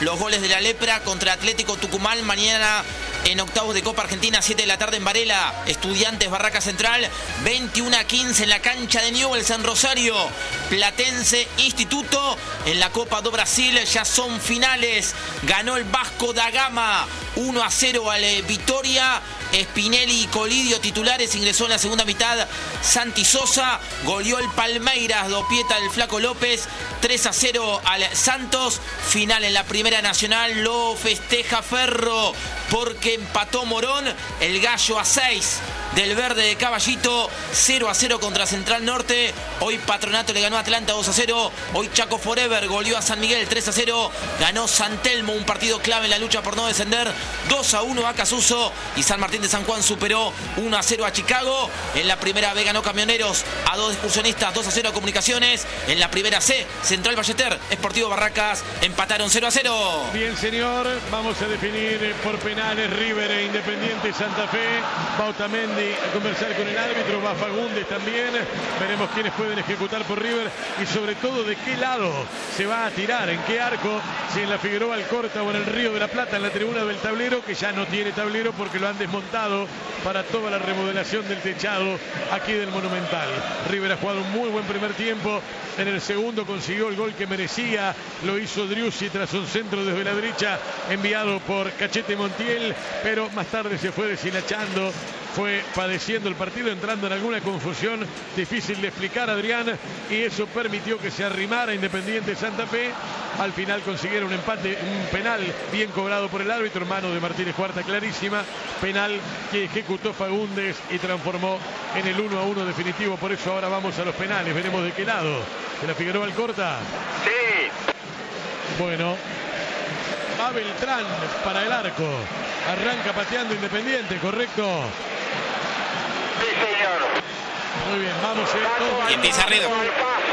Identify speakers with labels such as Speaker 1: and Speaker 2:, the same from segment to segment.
Speaker 1: los goles de la Lepra contra Atlético Tucumán. Mañana en octavos de Copa Argentina, 7 de la tarde en Varela. Estudiantes Barraca Central, 21-15 en la cancha de Newell's en Rosario. Platense Instituto en la Copa do Brasil. Ya son finales. Ganó el Vasco da Gama 1-0 al Vitória. Spinelli y Colidio titulares. Ingresó en la segunda mitad Santi Sosa. Goleó el Palmeiras, dopieta el Flaco López, 3-0 al Santos. Final en la Primera Nacional. Lo festeja Ferro porque empató Morón. El Gallo a 6 del Verde de Caballito, 0-0 contra Central Norte. Hoy Patronato le ganó a Atlanta 2-0. Hoy Chaco Forever goleó a San Miguel 3-0. Ganó San Telmo, un partido clave en la lucha por no descender, 2-1 a Casuso. Y San Martín de San Juan superó 1-0 a Chicago. En la Primera B ganó Camioneros a 2 excursionistas, 2-0 a Comunicaciones. En la Primera C, Central Ballester, Sportivo Barracas empataron 0-0.
Speaker 2: Bien, señor, vamos a definir por penales River e Independiente Santa Fe. Bautamendi a conversar con el árbitro, va Fagundes también. Veremos quiénes pueden ejecutar por River y sobre todo de qué lado se va a tirar, en qué arco, si en la Figueroa Alcorta o en el Río de la Plata, en la tribuna del tablero, que ya no tiene tablero porque lo han desmontado para toda la remodelación del techado aquí del Monumental. River ha jugado un muy buen primer tiempo. En el segundo consiguió el gol que merecía, lo hizo Driussi tras un centro desde la derecha enviado por Cachete Montiel, pero más tarde se fue deshilachando, fue padeciendo el partido, entrando en alguna confusión difícil de explicar, Adrián, y eso permitió que se arrimara Independiente Santa Fe. Al final consiguieron un empate, un penal bien cobrado por el árbitro, mano de Martínez Cuarta clarísima, penal que ejecutó Fagundes y transformó en el 1-1 definitivo. Por eso ahora vamos a los penales, veremos de qué lado. ¿De la Figueroa Alcorta?
Speaker 3: Sí.
Speaker 2: Bueno, va Beltrán para el arco, arranca pateando Independiente, ¿correcto?
Speaker 3: Sí, señor.
Speaker 2: Muy bien, vamos.
Speaker 1: Y empieza River.
Speaker 2: ¿Cómo?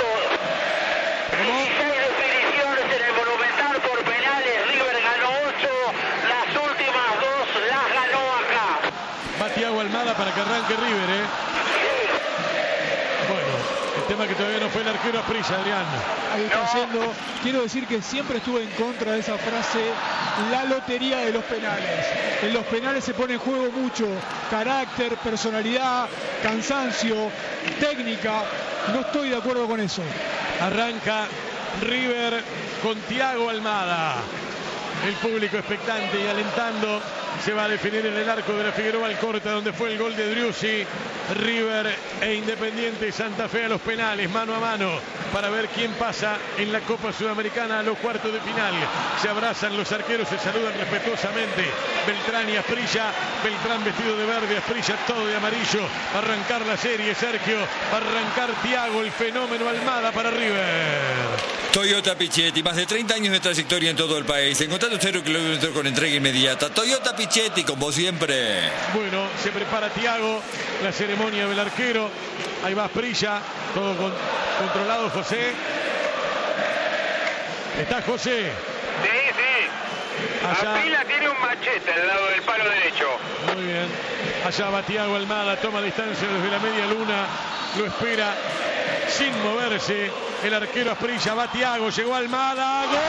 Speaker 3: 16 definiciones en el Monumental por penales. River ganó 8, las últimas 2 las ganó acá.
Speaker 2: Va Thiago Almada para que arranque River, ¿eh? Bueno, el tema que todavía no fue el arquero Asprilla, Adrián.
Speaker 4: Ahí está yendo. Quiero decir que siempre estuve en contra de esa frase, la lotería de los penales. En los penales se pone en juego mucho carácter, personalidad, cansancio, técnica. No estoy de acuerdo con eso.
Speaker 2: Arranca River con Thiago Almada. El público expectante y alentando. Se va a definir en el arco de la Figueroa Alcorta, donde fue el gol de Driussi. River e Independiente Santa Fe a los penales, mano a mano, para ver quién pasa en la Copa Sudamericana a los cuartos de final. Se abrazan los arqueros, se saludan respetuosamente. Beltrán y Asprilla. Beltrán vestido de verde, Asprilla todo de amarillo. Arrancar la serie, Sergio. Arrancar Thiago, el fenómeno Almada para River.
Speaker 5: Toyota Pichetti, más de 30 años de trayectoria en todo el país. Encontrando 0 kilómetros con entrega inmediata. Toyota Pichetti, con vos siempre.
Speaker 2: Bueno, se prepara Thiago, la ceremonia del arquero. Ahí va Asprilla, todo controlado José. ¿Está José?
Speaker 3: Sí, sí.
Speaker 2: Allá.
Speaker 3: Apila tiene un machete al lado del palo derecho.
Speaker 2: Muy bien. Allá va Thiago Almada, toma distancia desde la media luna. Lo espera sin moverse. El arquero Asprilla, va Thiago, llegó Almada. ¡Gol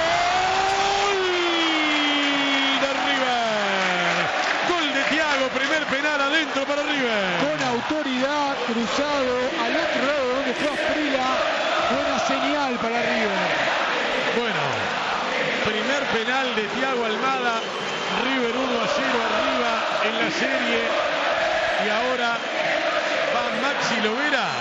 Speaker 2: de River! Gol de Thiago, primer penal adentro para River.
Speaker 4: Con autoridad, cruzado al otro lado donde fue Asprilla. Buena señal para River.
Speaker 2: Bueno, primer penal de Thiago Almada. River 1-0 arriba en la serie. Y ahora va Maxi Lovera.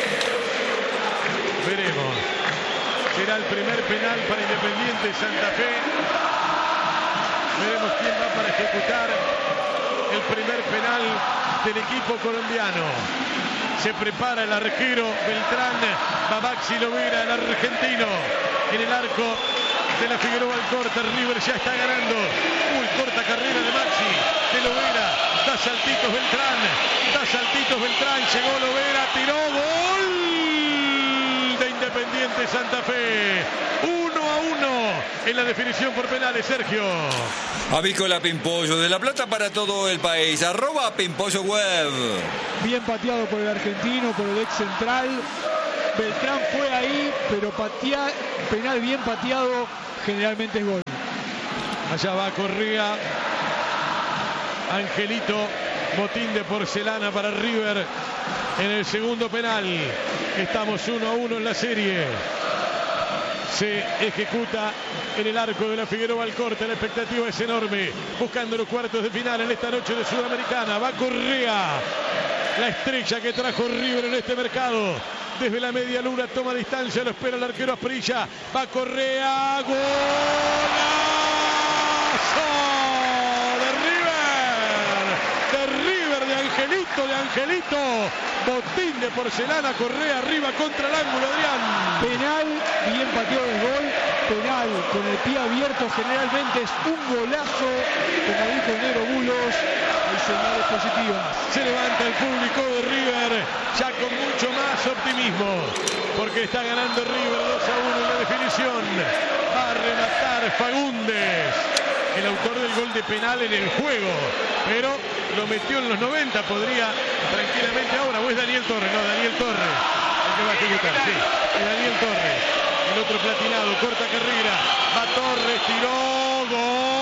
Speaker 2: Veremos. Será el primer penal para Independiente Santa Fe. Veremos quién va para ejecutar el primer penal del equipo colombiano. Se prepara el arquero Beltrán. Va Maxi Lovera, el argentino, en el arco de la Figueroa Alcorta. River ya está ganando. Uy, corta carrera de Maxi, de Lovera. Da saltitos Beltrán. Llegó Lovera, tiró, gol de Independiente Santa Fe. 1-1 en la definición por penales, Sergio.
Speaker 5: Avícola Pimpollo, de La Plata para todo el país. @Pimpollo Web.
Speaker 4: Bien pateado por el argentino, por el ex central. Beltrán fue ahí, pero penal bien pateado generalmente es gol.
Speaker 2: Allá va Correa. Angelito, botín de porcelana para River en el segundo penal. Estamos 1-1 en la serie. Se ejecuta en el arco de la Figueroa Alcorta. La expectativa es enorme, buscando los cuartos de final en esta noche de Sudamericana. Va Correa, la estrella que trajo River en este mercado. Desde la media luna toma distancia, lo espera el arquero Asprilla. Va Correa, golazo de Angelito, botín de porcelana, Correa arriba contra el ángulo, Adrián.
Speaker 4: Penal, bien pateado el gol, penal con el pie abierto, generalmente es un golazo, como dijo Negro Bulos, hay señales positivas.
Speaker 2: Se levanta el público de River, ya con mucho más optimismo, porque está ganando River 2-1 en la definición. Va a rematar Fagundes, el autor del gol de penal en el juego, pero lo metió en los 90, podría tranquilamente ahora, o es Daniel Torres, no, Daniel Torres, el que va a ejecutar, sí, es Daniel Torres, el otro platinado, corta carrera, va Torres, tiró,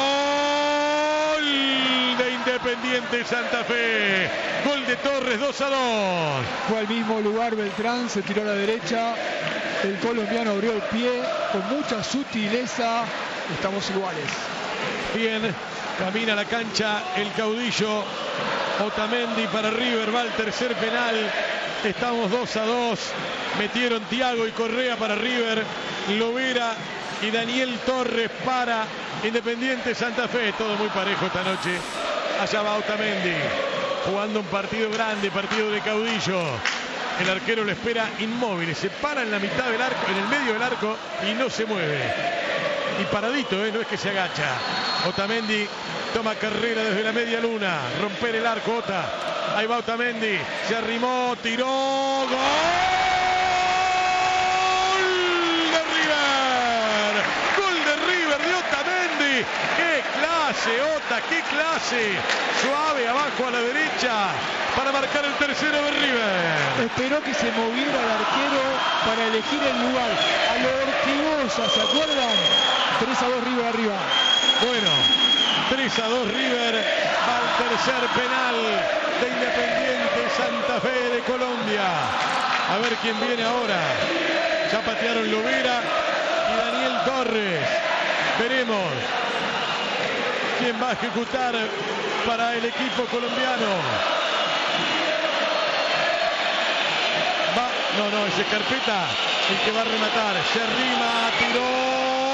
Speaker 2: gol de Independiente Santa Fe, gol de Torres, 2-2.
Speaker 4: Fue al mismo lugar Beltrán, se tiró a la derecha, el colombiano abrió el pie con mucha sutileza, estamos iguales.
Speaker 2: Bien, camina la cancha el caudillo Otamendi para River, va el tercer penal, estamos 2-2, metieron Thiago y Correa para River, Lovera y Daniel Torres para Independiente Santa Fe, todo muy parejo esta noche. Allá va Otamendi, jugando un partido grande, partido de caudillo. El arquero lo espera inmóvil, se para en la mitad del arco, en el medio del arco y no se mueve. Y paradito, no es que se agacha. Otamendi toma carrera desde la media luna, romper el arco, Ota. Ahí va Otamendi, se arrimó, tiró, gol de River de Otamendi. ¡Qué clase, Ota, qué clase! Suave abajo a la derecha para marcar el tercero de River.
Speaker 4: Esperó que se moviera el arquero para elegir el lugar. A lo Ortigosa, ¿se acuerdan? 3-2 River arriba.
Speaker 2: Bueno, 3-2 River, va al tercer penal de Independiente Santa Fe de Colombia. A ver quién viene ahora. Ya patearon Lovera y Daniel Torres. Veremos quién va a ejecutar para el equipo colombiano. Va, no, ese Carpeta, el que va a rematar. Se arrima, tiró.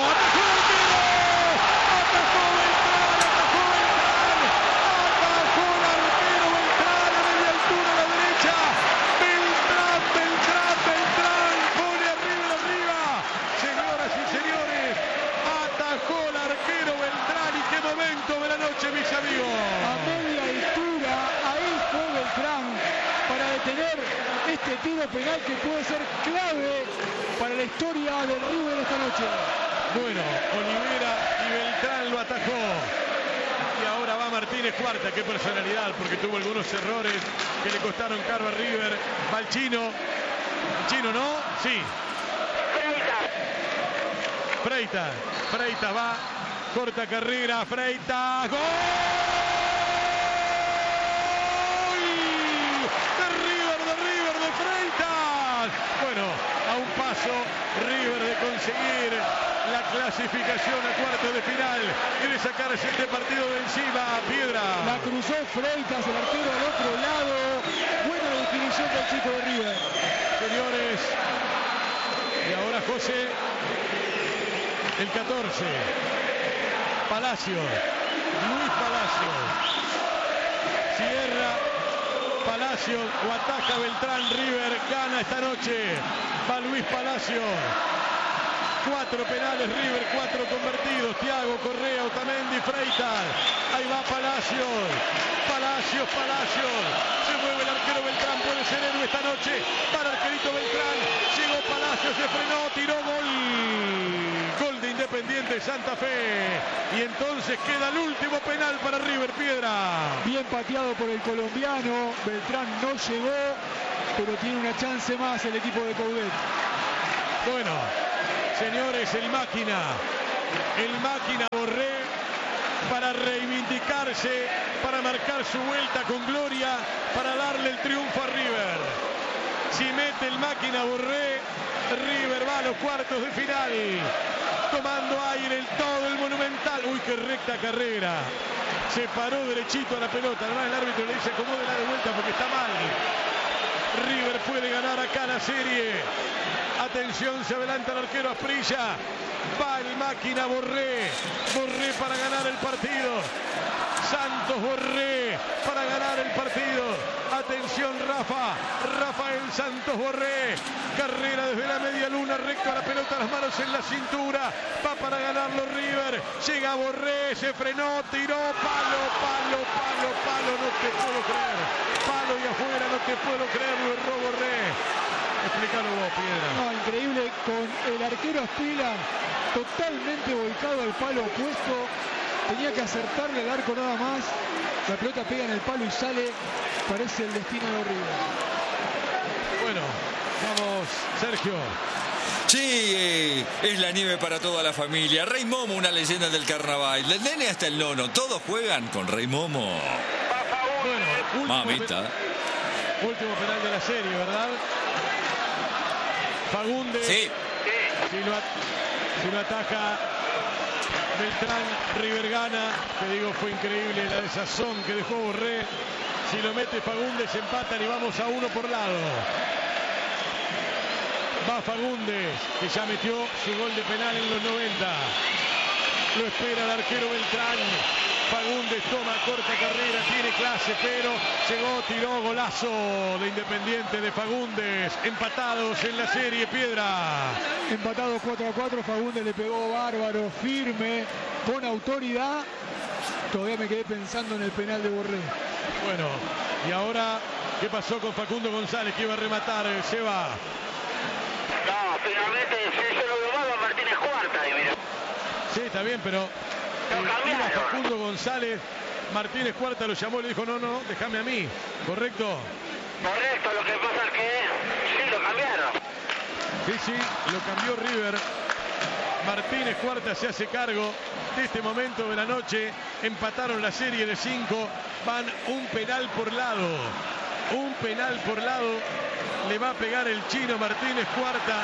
Speaker 2: Mis amigos,
Speaker 4: a media altura, ahí fue Beltrán para detener este tiro penal que puede ser clave para la historia del River esta noche.
Speaker 2: Bueno, Olivera y Beltrán lo atajó. Y ahora va Martínez Cuarta, qué personalidad, porque tuvo algunos errores que le costaron caro a River. Va el chino. ¿El chino no? Sí. Freitas va. Corta carrera, Freitas, ¡gol! De River de Freitas. Bueno, a un paso River de conseguir la clasificación a cuartos de final y de sacarse este partido de encima, Piedra.
Speaker 4: La cruzó Freitas, el arquero al otro lado. Buena definición del chico de River.
Speaker 2: Señores, y ahora José, el 14. Palacio, Luis Palacio, cierra Palacio o ataca Beltrán. River gana esta noche, va Luis Palacio, 4 penales River, 4 convertidos, Thiago, Correa, Otamendi, Freitas, ahí va Palacio, se mueve el arquero Beltrán, puede ser héroe esta noche, para el arquerito Beltrán, llegó Palacio, se frenó, tiró, gol de Independiente Santa Fe, y entonces queda el último penal para River, Piedra.
Speaker 4: Bien pateado por el colombiano, Beltrán no llegó, pero tiene una chance más el equipo de Coudet.
Speaker 2: Bueno, señores, el máquina Borré reivindicarse, para marcar su vuelta con gloria, para darle el triunfo a River. Si mete el máquina Borré, River va a los cuartos de final, tomando aire en todo el Monumental. Uy, qué recta carrera. Se paró derechito a la pelota. Además el árbitro le dice acomódela de vuelta porque está mal. River puede ganar acá la serie. Atención, se adelanta el arquero Asprilla. Va el máquina Borré. Borré para ganar el partido. Santos Borré para ganar el partido. Atención Rafael Santos Borré. Carrera desde la media luna, recto a la pelota, las manos en la cintura. Va para ganarlo River. Llega Borré, se frenó, tiró, palo. No te puedo creer. Palo y afuera, no te puedo creer, lo erró Borré. Explícalo vos, Piedra.
Speaker 4: No, increíble, con el arquero Asprilla totalmente volcado al palo opuesto. Tenía que acertarle al arco nada más. La pelota pega en el palo y sale. Parece el destino de River.
Speaker 2: Bueno, vamos, Sergio.
Speaker 5: Sí, es la nieve para toda la familia. Rey Momo, una leyenda del carnaval. Del nene hasta el nono, todos juegan con Rey Momo.
Speaker 2: Bueno,
Speaker 5: Mamita.
Speaker 2: Último penal de la serie, ¿verdad? Fagundes.
Speaker 5: Sí.
Speaker 2: Si lo ataca Beltrán, River gana. Te digo, fue increíble la desazón que dejó Borré. Si lo mete Fagundes, empatan y vamos a uno por lado. Va Fagundes, que ya metió su gol de penal en los 90. Lo espera el arquero Beltrán. Fagundes toma corta carrera, tiene clase, pero llegó, tiró, golazo de Independiente de Fagundes. Empatados en la serie, Piedra.
Speaker 4: Empatados 4-4, Fagundes le pegó bárbaro, firme, con autoridad. Todavía me quedé pensando en el penal de Borré.
Speaker 2: Bueno, y ahora, ¿qué pasó con Facundo González, que iba a rematar? Se va.
Speaker 3: No, finalmente se lo robaba Martínez Cuarta, mira.
Speaker 2: Sí, está bien, pero iba Facundo González, Martínez Cuarta lo llamó y le dijo, no, déjame a mí, ¿correcto?
Speaker 3: Correcto, lo que pasa es que sí, lo cambiaron.
Speaker 2: Sí, lo cambió River. Martínez Cuarta se hace cargo de este momento de la noche. Empataron la serie de 5, van un penal por lado. Un penal por lado, le va a pegar el chino Martínez Cuarta.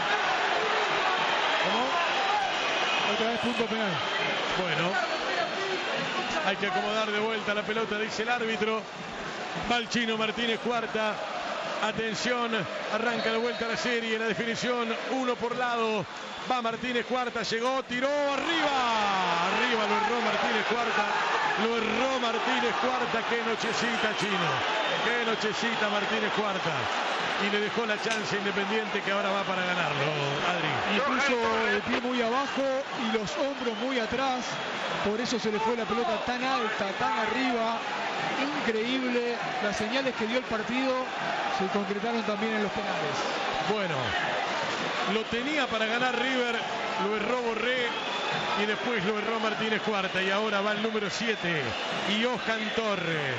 Speaker 2: ¿Cómo?
Speaker 4: Otra vez punto penal.
Speaker 2: Bueno, hay que acomodar de vuelta la pelota, dice el árbitro. Va el chino Martínez Cuarta. Atención, arranca de vuelta la serie, la definición, uno por lado. Va Martínez Cuarta, llegó, tiró, arriba lo erró Martínez Cuarta. Lo erró Martínez Cuarta. Qué nochecita, chino. Qué nochecita Martínez Cuarta. Y le dejó la chance Independiente, que ahora va para ganarlo, Adri.
Speaker 4: Y puso el pie muy abajo y los hombros muy atrás. Por eso se le fue la pelota tan alta, tan arriba. Increíble. Las señales que dio el partido se concretaron también en los penales.
Speaker 2: Bueno, lo tenía para ganar River, lo erró Borré y después lo erró Martínez Cuarta. Y ahora va el número 7, Johan Torres.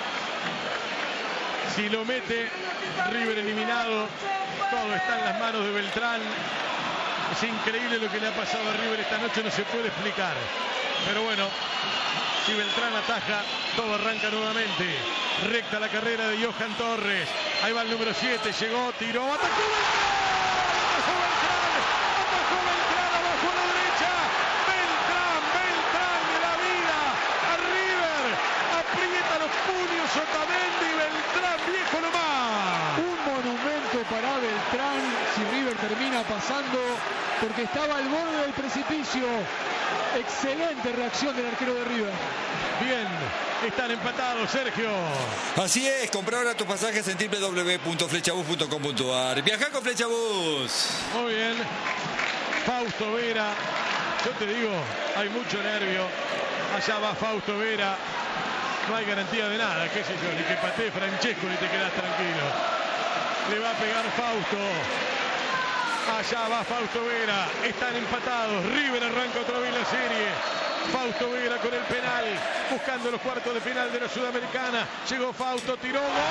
Speaker 2: Si lo mete, River eliminado. Todo está en las manos de Beltrán. Es increíble lo que le ha pasado a River esta noche, no se puede explicar. Pero bueno, si Beltrán ataja, todo arranca nuevamente. Recta la carrera de Johan Torres. Ahí va el número 7, llegó, tiró, atacó Beltrán. Atajó Beltrán abajo a la derecha. Beltrán de la vida. A River. Aprieta los puños Otamendi. Beltrán, viejo nomás.
Speaker 4: Un monumento para Beltrán si River termina pasando, porque estaba al borde del precipicio. Excelente reacción del arquero de River.
Speaker 2: Bien, están empatados, Sergio.
Speaker 5: Así es, compra ahora tus pasajes en www.flechabus.com.ar. Viaja con Flechabus.
Speaker 2: Muy bien. Fausto Vera. Yo te digo, hay mucho nervio. Allá va Fausto Vera. No hay garantía de nada, qué sé yo, ni que patee Francesco ni te quedas tranquilo. Le va a pegar Fausto. Allá va Fausto Vera. Están empatados. River arranca otra vez la serie. Fausto Vera con el penal, buscando los cuartos de final de la Sudamericana. Llegó Fausto, tiró, ¡gol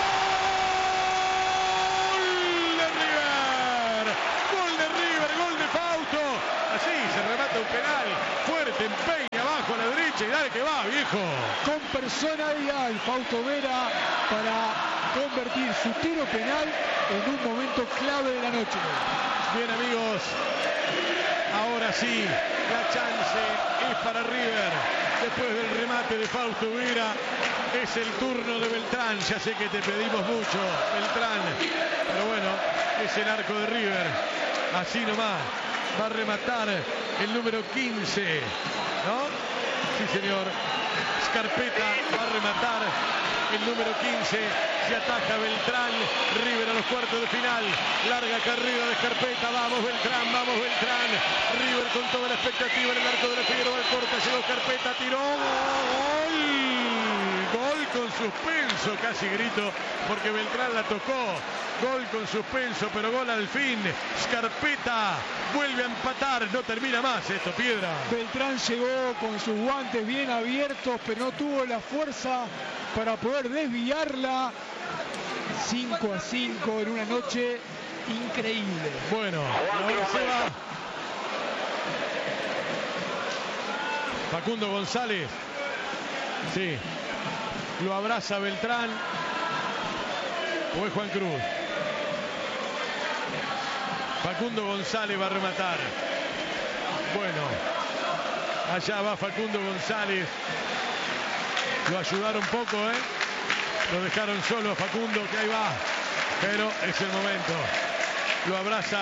Speaker 2: de River! ¡Gol de River! ¡Gol de Fausto! Así se remata un penal, fuerte, empeña abajo a la derecha. derecha y dale que va, viejo.
Speaker 4: Con personalidad, Fausto Vera para convertir su tiro penal en un momento clave de la noche.
Speaker 2: Bien, amigos, ahora sí, la chance es para River. Después del remate de Fausto Vera, es el turno de Beltrán. Ya sé que te pedimos mucho, Beltrán, pero bueno, es el arco de River. Así nomás, va a rematar el número 15, ¿no? Sí, señor. Scarpetta va a rematar el número 15. Se ataja Beltrán. River a los cuartos de final. Larga carrera de Scarpetta. Vamos Beltrán, vamos Beltrán. River con toda la expectativa en el arco de la Figueroa. Corta, llegó Scarpetta, tiró. ¡Gol! Gol con suspenso, casi grito, porque Beltrán la tocó. Gol con suspenso, pero gol al fin. Scarpetta vuelve a empatar. No termina más esto, Piedra.
Speaker 4: Beltrán llegó con sus guantes bien abiertos, pero no tuvo la fuerza para poder desviarla. 5-5 en una noche increíble.
Speaker 2: Bueno, ahora se va Facundo González. Sí. Lo abraza Beltrán. O es Juan Cruz. Facundo González va a rematar. Bueno. Allá va Facundo González. Lo ayudaron poco, ¿eh? Lo dejaron solo a Facundo, que ahí va. Pero es el momento. Lo abraza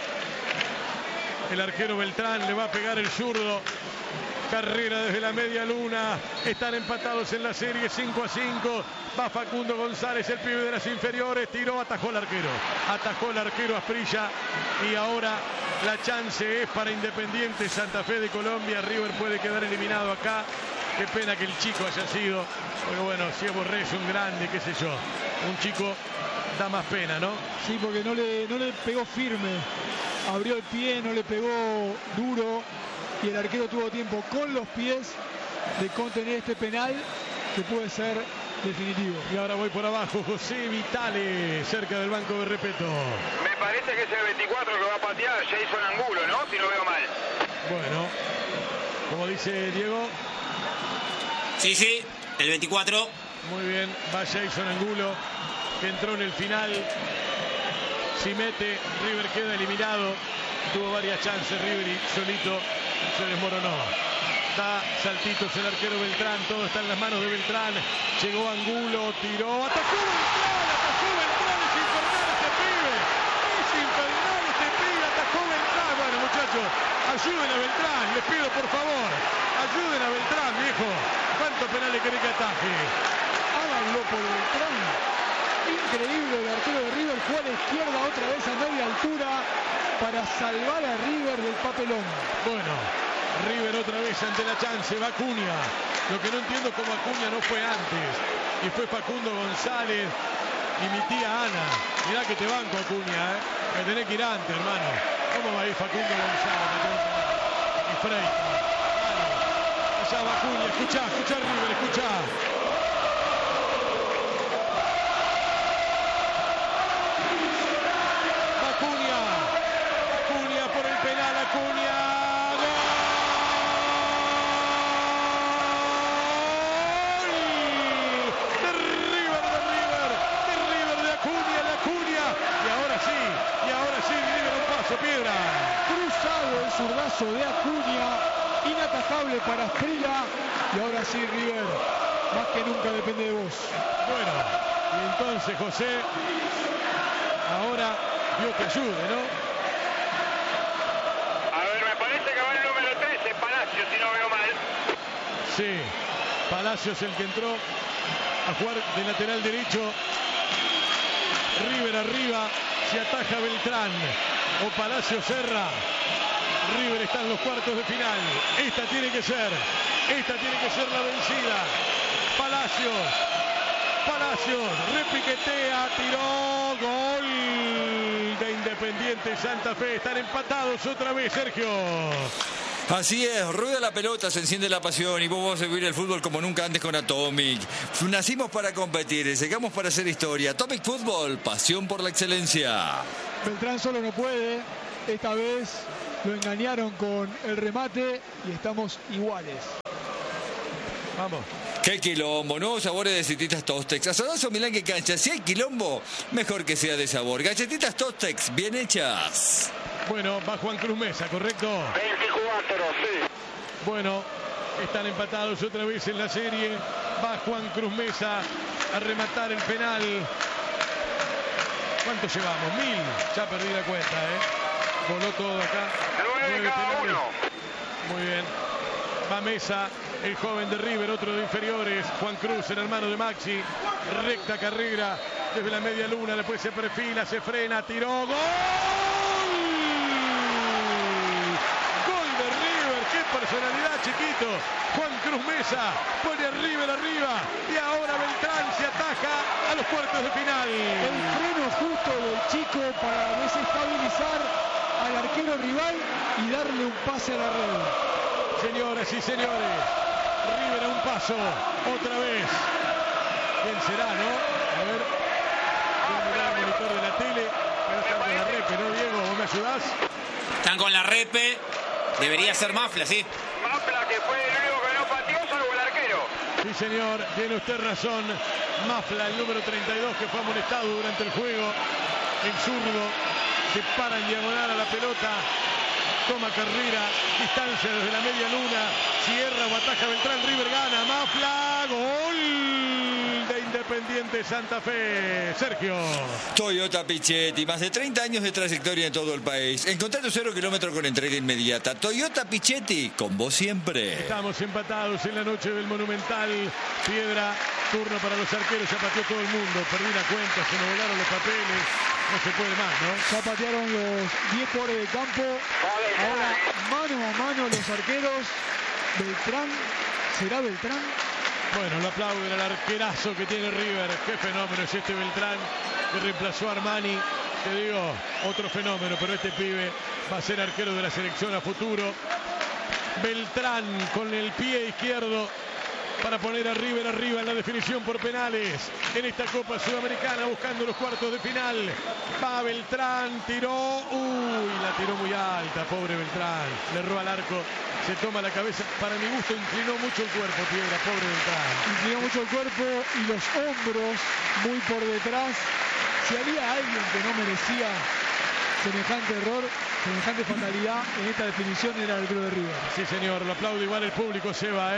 Speaker 2: el arquero Beltrán. Le va a pegar el zurdo. Carrera desde la media luna. Están empatados en la serie 5-5. Va Facundo González, el pibe de las inferiores. Tiró, atajó el arquero. Atajó el arquero Asprilla. Y ahora la chance es para Independiente Santa Fe de Colombia. River puede quedar eliminado acá. Qué pena que el chico haya sido. Pero bueno, si es Borré, es un grande, qué sé yo. Un chico da más pena, ¿no?
Speaker 4: Sí, porque no le pegó firme. Abrió el pie, no le pegó duro. Y el arquero tuvo tiempo con los pies de contener este penal que puede ser definitivo.
Speaker 2: Y ahora voy por abajo, José Vitale, cerca del banco de Repeto.
Speaker 3: Me parece que es el 24 que va a patear Jason Angulo, ¿no? Si no veo mal.
Speaker 2: Bueno, como dice Diego.
Speaker 1: Sí, el 24.
Speaker 2: Muy bien, va Jason Angulo, que entró en el final. Si mete, River queda eliminado. Tuvo varias chances River y solito se desmoronó. Da saltitos el arquero Beltrán. Todo está en las manos de Beltrán. Llegó Angulo, tiró. Atajó Beltrán. Es infernal este pibe. Es infernal este pibe. Atajó Beltrán. Bueno, muchachos, ayuden a Beltrán. Les pido por favor. Ayuden a Beltrán, viejo. ¿Cuántos penales querés que ataje?
Speaker 4: Háganlo por Beltrán. Increíble, el arquero de River fue a la izquierda otra vez a media altura para salvar a River del papelón.
Speaker 2: Bueno, River otra vez ante la chance, va Acuña. Lo que no entiendo es cómo Acuña no fue antes. Y fue Facundo González y mi tía Ana. Mirá que te banco, Acuña, ¿eh? Me tenés que ir antes, hermano. ¿Cómo va a ir Facundo González? Y Frey. Allá va Acuña, escuchá River, escuchá. Acuña por el penal, Acuña. Piedra.
Speaker 4: Cruzado el zurdazo de Acuña, inatajable para Asprilla. Y ahora sí, River, más que nunca depende de vos.
Speaker 2: Bueno, y entonces José, ahora Dios te ayude, ¿no?
Speaker 3: A ver, me parece que va el número 13, Palacios, si no veo mal.
Speaker 2: Sí, Palacios el que entró a jugar de lateral derecho. River arriba, se ataja Beltrán. O Palacios cerra. River está en los cuartos de final. Esta tiene que ser la vencida. Palacios, repiquetea, tiró, gol de Independiente Santa Fe. Están empatados otra vez, Sergio.
Speaker 5: Así es, rueda la pelota, se enciende la pasión y vos vas a vivir el fútbol como nunca antes con Atomic. Nacimos para competir, llegamos para hacer historia. Atomic Fútbol, pasión por la excelencia.
Speaker 4: Beltrán solo no puede, esta vez lo engañaron con el remate y estamos iguales.
Speaker 2: Vamos.
Speaker 5: Qué quilombo, nuevos sabores de galletitas Tostex. Asadazo Milán que cancha. Si hay quilombo, mejor que sea de sabor. Galletitas Tostex, bien hechas.
Speaker 2: Bueno, va Juan Cruz Mesa, ¿correcto?
Speaker 3: 24, sí.
Speaker 2: Bueno, están empatados otra vez en la serie. Va Juan Cruz Mesa a rematar el penal. ¿Cuánto llevamos? 1000. Ya perdí la cuenta, Voló todo acá.
Speaker 3: 9 cada uno.
Speaker 2: Muy bien. Va Mesa, el joven de River, otro de inferiores. Juan Cruz, el hermano de Maxi. Recta carrera desde la media luna. Después se perfila, se frena, tiró. ¡Gol! ¡Gol de River! ¡Qué personalidad, chiquito! Juan Cruz Mesa pone a River arriba. Y ahora Beltrán se ataja a los cuartos de final.
Speaker 4: El freno justo del chico para desestabilizar al arquero rival y darle un pase a la red.
Speaker 2: Señoras y señores, River a un paso, otra vez. ¿Quién será, no? A ver, voy a mirar el monitor de la tele. Pero están con la repe, ¿no, Diego? ¿Vos me ayudás?
Speaker 1: Están con la repe. Debería ser Mafla, sí.
Speaker 3: Mafla, que fue el único que no pateó, salvo el arquero.
Speaker 2: Sí, señor, tiene usted razón. Mafla, el número 32, que fue amonestado durante el juego. El zurdo se para en diagonal a la pelota. Toma carrera, distancia desde la media luna, cierra o ataja Beltrán, River gana, Mafla, gol de Independiente Santa Fe. Sergio.
Speaker 5: Toyota Pichetti, más de 30 años de trayectoria en todo el país. Encontrá tu 0 kilómetro con entrega inmediata. Toyota Pichetti, con vos siempre.
Speaker 2: Estamos empatados en la noche del Monumental. Piedra, turno para los arqueros, ya pateó todo el mundo, perdí la cuenta, se me volaron los papeles. No se puede más, ¿no?
Speaker 4: Ya patearon los 10 jugadores de campo. Ahora mano a mano los arqueros. Beltrán, ¿será Beltrán?
Speaker 2: Bueno, lo aplauden al arquerazo que tiene River. Qué fenómeno es este Beltrán, que reemplazó a Armani. Te digo, otro fenómeno, pero este pibe va a ser arquero de la selección a futuro. Beltrán con el pie izquierdo para poner a River arriba en la definición por penales en esta Copa Sudamericana, buscando los cuartos de final. Va Beltrán, tiró, la tiró muy alta, pobre Beltrán, le erró al arco, se toma la cabeza, para mi gusto inclinó mucho el cuerpo, Piedra, pobre Beltrán.
Speaker 4: Inclinó mucho el cuerpo y los hombros muy por detrás. Si había alguien que no merecía semejante error, semejante fatalidad en esta definición, era el arquero de River.
Speaker 2: Sí, señor, lo aplaude igual el público, Seba,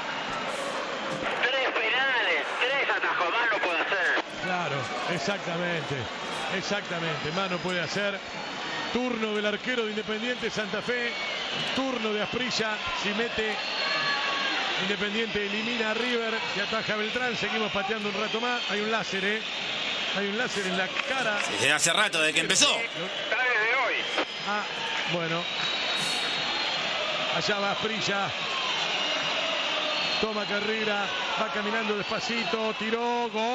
Speaker 3: 3 penales, 3 atajos más no puede hacer.
Speaker 2: Claro, exactamente, más no puede hacer. Turno del arquero de Independiente Santa Fe, turno de Asprilla, si mete Independiente elimina a River, se ataja Beltrán, seguimos pateando un rato más, hay un láser, hay un láser en la cara.
Speaker 1: Desde hace rato, desde que empezó.
Speaker 3: Está desde hoy.
Speaker 2: Bueno, allá va Asprilla. Toma carrera, va caminando despacito, tiró, gol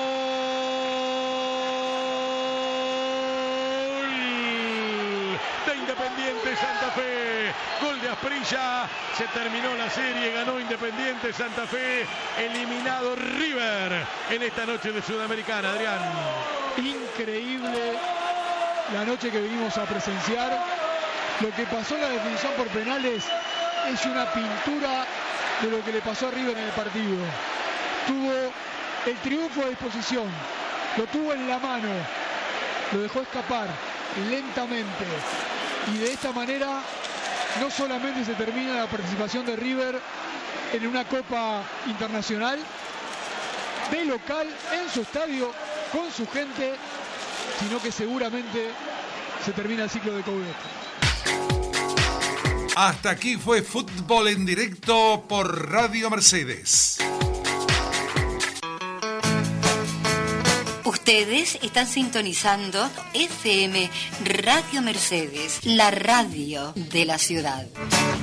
Speaker 2: de Independiente Santa Fe, gol de Asprilla, se terminó la serie, ganó Independiente Santa Fe, eliminado River en esta noche de Sudamericana, Adrián.
Speaker 4: Increíble la noche que venimos a presenciar. Lo que pasó en la definición por penales es una pintura de lo que le pasó a River en el partido. Tuvo el triunfo a disposición, lo tuvo en la mano, lo dejó escapar lentamente y de esta manera no solamente se termina la participación de River en una Copa Internacional de local en su estadio con su gente, sino que seguramente se termina el ciclo de Coudet.
Speaker 6: Hasta aquí fue Fútbol en Directo por Radio Mercedes.
Speaker 7: Ustedes están sintonizando FM Radio Mercedes, la radio de la ciudad.